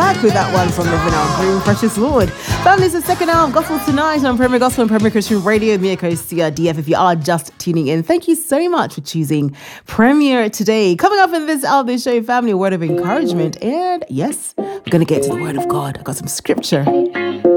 back with that one from Living Out Green, Precious Lord. Family, it's the second hour of Gospel Tonight on Premier Gospel and Premier Christian Radio. Me, DF, if you are just tuning in, thank you so much for choosing Premier today. Coming up in this hour of the show, family, a word of encouragement. And yes, we're going to get to the word of God. I've got some scripture